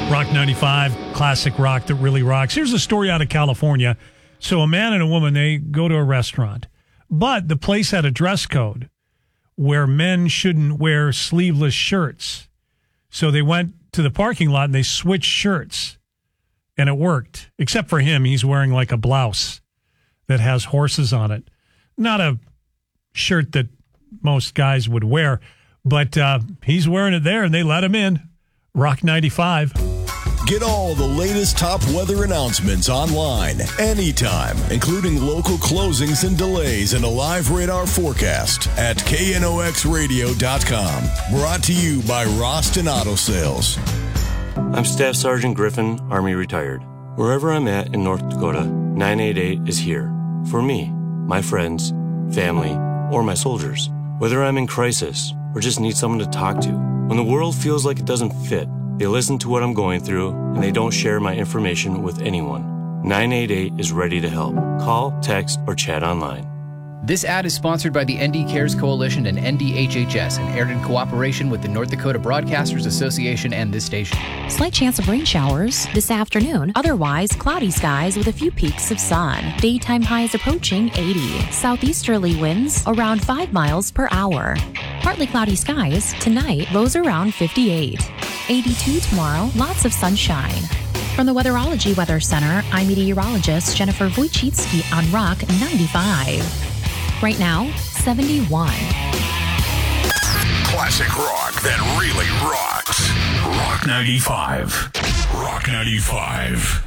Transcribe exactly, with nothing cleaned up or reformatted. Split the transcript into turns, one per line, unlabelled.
Rock ninety-five, classic rock that really rocks. Here's a story out of California. So a man and a woman, they go to a restaurant, but the place had a dress code where men shouldn't wear sleeveless shirts. So they went to the parking lot and they switched shirts, and it worked. Except for him, he's wearing like a blouse that has horses on it. Not a shirt that most guys would wear, but uh, he's wearing it there, and they let him in. Rock ninety-five.
Get all the latest top weather announcements online, anytime, including local closings and delays and a live radar forecast at K N O X radio dot com. Brought to you by Roston Auto Sales.
I'm Staff Sergeant Griffin, Army retired. Wherever I'm at in North Dakota, nine eight eight is here. For me, my friends, family, or my soldiers. Whether I'm in crisis or just need someone to talk to. When the world feels like it doesn't fit, they listen to what I'm going through, and they don't share my information with anyone. nine eight eight is ready to help. Call, text, or chat online.
This ad is sponsored by the N D Cares Coalition and N D H H S and aired in cooperation with the North Dakota Broadcasters Association and this station.
Slight chance of rain showers this afternoon. Otherwise, cloudy skies with a few peaks of sun. Daytime highs approaching eighty. Southeasterly winds around five miles per hour. Partly cloudy skies. Tonight, lows around fifty-eight. eighty-two tomorrow. Lots of sunshine. From the Weatherology Weather Center, I'm meteorologist Jennifer Wojcicki on Rock ninety-five. Right now, seventy-one.
Classic rock that really rocks. Rock ninety-five. Rock ninety-five.